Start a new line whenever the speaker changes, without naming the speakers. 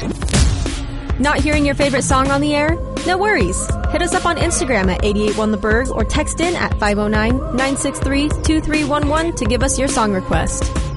Not hearing your favorite song on the air? No worries. Hit us up on Instagram at 881theberg or text in at 509-963-2311 to give us your song request.